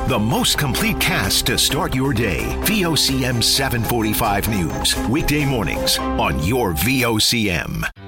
The most complete cast to start your day. VOCM 745 News. Weekday mornings on your VOCM.